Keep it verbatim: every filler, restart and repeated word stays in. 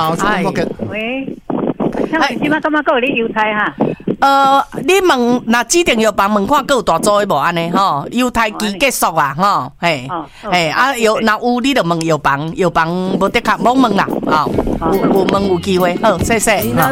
好，这个不给。 喂，像你即摆感觉够有你油菜哈？ 呃，你问那指定药房问看，佮有大组的无安尼吼？犹太期结束啊，吼，嘿，嘿啊，有若有你就问药房，药房无的确冇问啦，吼，有有问有机会，好，谢谢。